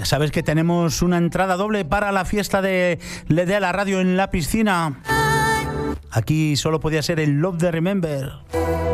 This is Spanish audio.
sabes que tenemos una entrada doble para la fiesta de la radio en la piscina. Aquí solo podía ser el Love the Remember.